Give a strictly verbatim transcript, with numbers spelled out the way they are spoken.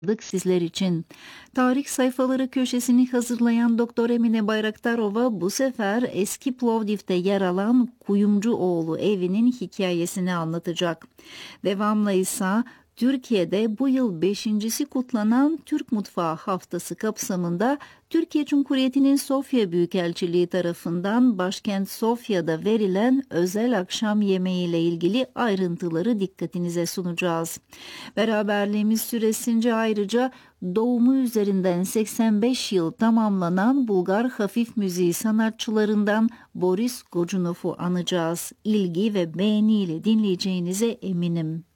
sizler için. Tarih sayfaları köşesini hazırlayan Doktor Emine Bayraktarova bu sefer eski Plovdiv'de yer alan Kuyumcuoğlu evinin hikayesini anlatacak. Devamla ise Türkiye'de bu yıl beşincisi kutlanan Türk Mutfağı Haftası kapsamında Türkiye Cumhuriyeti'nin Sofya Büyükelçiliği tarafından başkent Sofya'da verilen özel akşam yemeğiyle ilgili ayrıntıları dikkatinize sunacağız. Beraberliğimiz süresince ayrıca doğumu üzerinden seksen beş yıl tamamlanan Bulgar hafif müziği sanatçılarından Boris Godunov'u anacağız. İlgi ve beğeniyle dinleyeceğinize eminim.